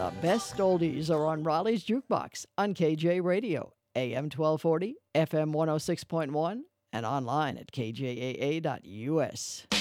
The best oldies are on Raleigh's Jukebox on KJ Radio, AM 1240, FM 106.1, and online at kjaa.us.